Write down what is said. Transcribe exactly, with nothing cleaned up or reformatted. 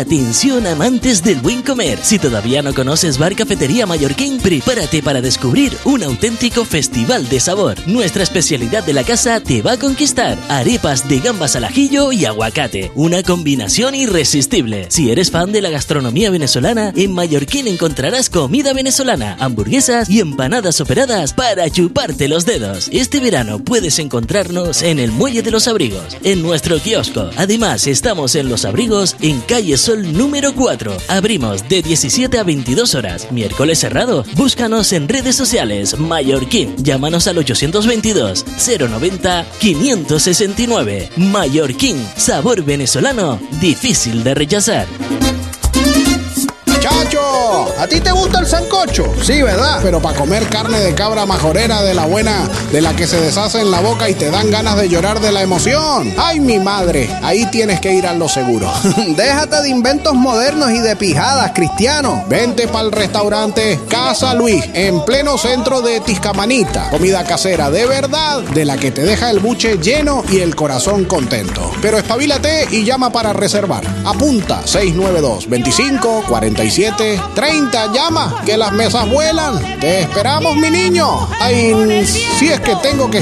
Atención amantes del buen comer. Si todavía no conoces Bar Cafetería Mallorquín, prepárate para descubrir un auténtico festival de sabor. Nuestra especialidad de la casa te va a conquistar. Arepas de gambas al ajillo y aguacate. Una combinación irresistible. Si eres fan de la gastronomía venezolana, en Mallorquín encontrarás comida venezolana, hamburguesas y empanadas operadas para chuparte los dedos. Este verano puedes encontrarnos en el Muelle de los Abrigos, en nuestro kiosco. Además, estamos en Los Abrigos, en calle Sol número cuatro. Abrimos de diecisiete a veintidós horas. Miércoles cerrado. Búscanos en redes sociales. Mallorquín. Llámanos al ochocientos veintidós, cero noventa, quinientos sesenta y nueve. Mallorquín. Sabor venezolano difícil de rechazar. ¡Chacho! ¿A ti te gusta el sancocho? Sí, ¿verdad? Pero para comer carne de cabra majorera de la buena, de la que se deshace en la boca y te dan ganas de llorar de la emoción. ¡Ay, mi madre! Ahí tienes que ir a lo seguro. Déjate de inventos modernos y de pijadas, Cristiano. Vente para el restaurante Casa Luis, en pleno centro de Tiscamanita. Comida casera de verdad, de la que te deja el buche lleno y el corazón contento. Pero espabilate y llama para reservar. Apunta seis nueve dos, veinticinco, cuarenta y siete, treinta. Llama, que las mesas vuelan. Te esperamos, mi niño. Ay, si es que tengo que